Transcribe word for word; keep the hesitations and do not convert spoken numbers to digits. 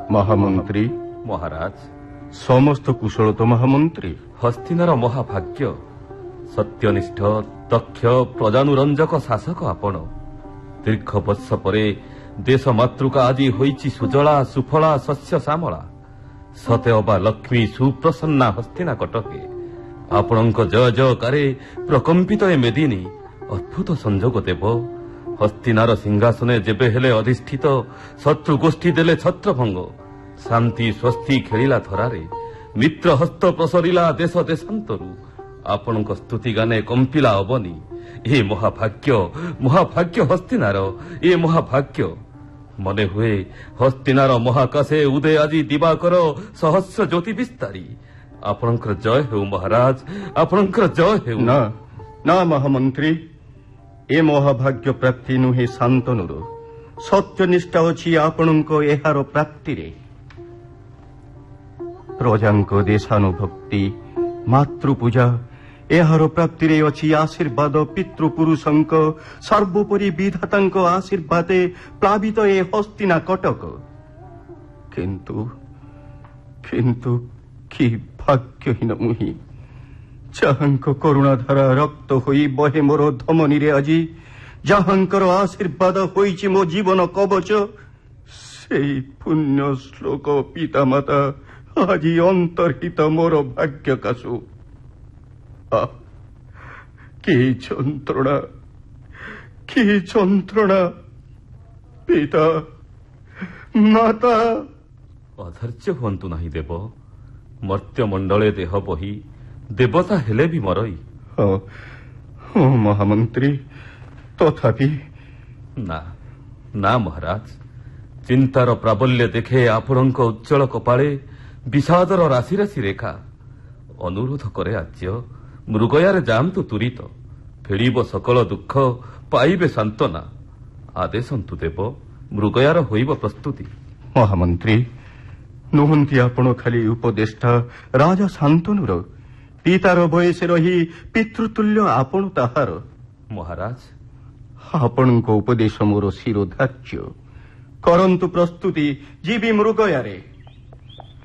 ମହାମନ୍ତ୍ରୀ ମହାରାଜ ସମସ୍ତ କୁଶଳ ତ ମହାମନ୍ତ୍ରୀ। ହସ୍ତିନାର ମହାଭାଗ୍ୟ। ସତ୍ୟନିଷ୍ଠ ଦକ୍ଷ ପ୍ରଜାନୁରଞ୍ଜକ ଶାସକ ଆପଣ। ଦୀର୍ଘ ବର୍ଷ ପରେ ଦେଶ ମାତୃକା ଆଜି ହୋଇଛି ସୁଜଳା ସୁଫଳା ଶସ୍ୟ ଶ୍ୟାମଳା। ସତେ ଅବା ଲକ୍ଷ୍ମୀ ସୁପ୍ରସନ୍ନା ହସ୍ତିନା କଟକେ। ଆପଣଙ୍କ ଜୟ ଜୟକାରେ ପ୍ରକମ୍ପିତ ଏ ମେଦିନୀ। ଅଦ୍ଭୁତ ସଂଯୋଗ ଦେବ। ହସ୍ତିନାର ସିଂହାସନେ ଯେବେ ହେଲେ ଅଧିଷ୍ଠିତ ଶତ୍ରୁ ଗୋଷ୍ଠୀ ଦେଲେ ଛତ୍ରଭଙ୍ଗ। ଶାନ୍ତି ସ୍ୱସ୍ତି ଖେଳିଲା ଧରାରେ। ମିତ୍ର ହସ୍ତ ପ୍ରସରିଲା ଦେଶ ଦେଶାନ୍ତରୁ। ଆପଣଙ୍କ ସ୍ତୁତି ଗାନେ କମ୍ପିଲା ଅବନୀ। ଏ ମହାଭାଗ୍ୟ ମହାଭାଗ୍ୟ ହସ୍ତିନାର ଏ ମହାଭାଗ୍ୟ। ମନେ ହୁଏ ହସ୍ତିନାର ମହାକାଶେ ଉଦୟ ଆଜି ଦିବାକର ସହସ୍ର ଜ୍ୟୋତି ବିସ୍ତାରୀ। ଆପଣଙ୍କର ଜୟ ହେଉ ମହାରାଜ, ଆପଣଙ୍କର ଜୟ ହେଉ। ନା ନା ମହାମନ୍ତ୍ରୀ, ଏ ମହାଭାଗ୍ୟ ପ୍ରାପ୍ତି ନୁହେଁ ଶାନ୍ତନୁର। ସତ୍ୟନିଷ୍ଠା ଅଛି ଆପଣଙ୍କ ଏହାର ପ୍ରାପ୍ତିରେ। ପ୍ରଜାଙ୍କ ଦେଶାନୁଭକ୍ତି ମାତୃପୂଜା ଏହାର ପ୍ରାପ୍ତିରେ ଅଛି ଆଶୀର୍ବାଦ ପିତୃପୁରୁଷଙ୍କ ସର୍ବୋପରି ବିଧାତାଙ୍କ ଆଶୀର୍ବାଦେ ପ୍ଲାବିତ ଏ ହସ୍ତିନା କଟକ। କିନ୍ତୁ କିନ୍ତୁ କି ଭାଗ୍ୟହୀନ ମୁହିଁ, ଯାହାଙ୍କ କରୁଣାଧାରା ରକ୍ତ ହୋଇ ବହେ ମୋର ଧମନୀରେ ଆଜି। ଯାହାଙ୍କର ଆଶୀର୍ବାଦ ହୋଇଛି ମୋ ଜୀବନ କବଚ। ସେଇ ପୁଣ୍ୟ ଶ୍ଲୋକ ପିତାମାତା ଆଜି ଅନ୍ତର୍ହିତ ମୋର ଭାଗ୍ୟକାଶୁ। କି ଯନ୍ତ୍ରଣା କି ଯନ୍ତ୍ରଣା। ପିତା ମାତା। ଅଧୈର୍ଯ୍ୟ ହୁଅନ୍ତୁ ନାହିଁ ଦେବ। ମର୍ତ୍ତ୍ୟମଣ୍ଡଳେ ଦେହ ବହି ଦେବତା ହେଲେ ବି ମରଇ। ହଁ ମହାମନ୍ତ୍ରୀ, ତଥାପି ନା ନା ମହାରାଜ, ଚିନ୍ତାର ପ୍ରାବଲ୍ୟ ଦେଖେ ଆପଣଙ୍କ ଉଜ୍ଜଳ କପାଳେ ବିଷାଦର ରାଶି ରାଶି ରେଖା। ଅନୁରୋଧ କରେ ଆର୍ଯ୍ୟ, ମୃଗୟାରେ ଯାଆନ୍ତୁ ତୁରିତ। ଫେଳିବ ସକଳ ଦୁଃଖ ପାଇବେ ସାନ୍ତ୍ୱନା। ଆଦେଶନ୍ତୁ ଦେବ, ମୃଗୟାର ହୋଇବ ପ୍ରସ୍ତୁତି। ମହାମନ୍ତ୍ରୀ, ନୁହନ୍ତି ଆପଣ ଖାଲି ଉପଦେଷ୍ଟା ରାଜା ଶାନ୍ତନୁର। ପିତାର ବୟସେ ରହି ପିତୃତୁଲ୍ୟ ଆପଣ ତାହାର। ମହାରାଜ, ଆପଣଙ୍କ ଉପଦେଶ ମୋର ଶିରୋଧାର୍ଯ୍ୟ। କରନ୍ତୁ ପ୍ରସ୍ତୁତି, ଯିବି ମୃଗୟାରେ।